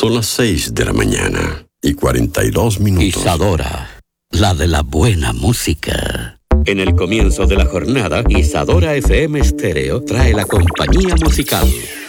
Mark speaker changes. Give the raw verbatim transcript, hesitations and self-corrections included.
Speaker 1: Son las seis de la mañana y cuarenta y dos minutos.
Speaker 2: Isadora, la de la buena música. En el comienzo de la jornada, Isadora F M Stereo trae la compañía musical.